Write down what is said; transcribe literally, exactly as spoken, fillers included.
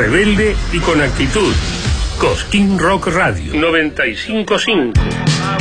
rebelde y con actitud. Cosquín Rock Radio noventa y cinco punto cinco.